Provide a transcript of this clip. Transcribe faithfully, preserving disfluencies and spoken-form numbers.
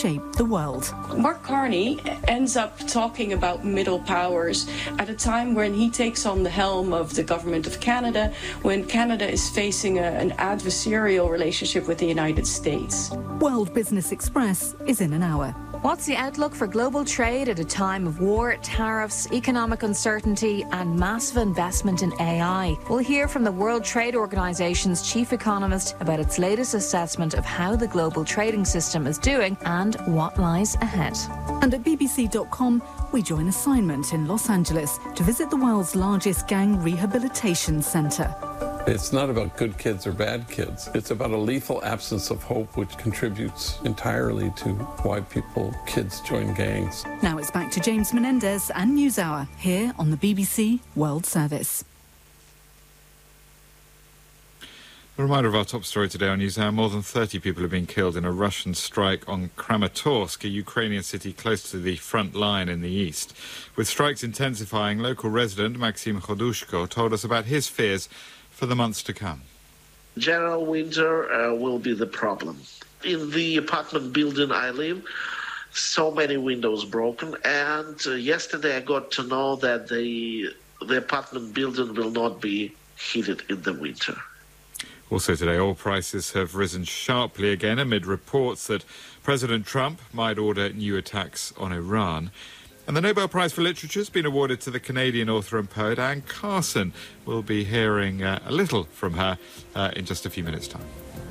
reshape the world. Mark Carney ends up talking about middle powers at a time when he takes on the helm of the government of Canada, when Canada is facing a, an adversarial relationship with the United States. World Business Express is in an hour. What's the outlook for global trade at a time of war, tariffs, economic uncertainty and massive investment in A I? We'll hear from the World Trade Organization's chief economist about its latest assessment of how the global trading system is doing and what lies ahead. And at B B C dot com, we join assignment in Los Angeles to visit the world's largest gang rehabilitation centre. It's not about good kids or bad kids. It's about a lethal absence of hope, which contributes entirely to why people, kids join gangs. Now it's back to James Menendez and NewsHour here on the B B C World Service. A reminder of our top story today on NewsHour. More than thirty people have been killed in a Russian strike on Kramatorsk, a Ukrainian city close to the front line in the east. With strikes intensifying, local resident Maxim Khodushko told us about his fears for the months to come. General winter uh, will be the problem. In the apartment building I live, so many windows broken, and uh, yesterday I got to know that the the apartment building will not be heated in the winter. Also today, oil prices have risen sharply again amid reports that President Trump might order new attacks on Iran. And the Nobel Prize for Literature has been awarded to the Canadian author and poet Anne Carson. We'll be hearing uh, a little from her uh, in just a few minutes' time.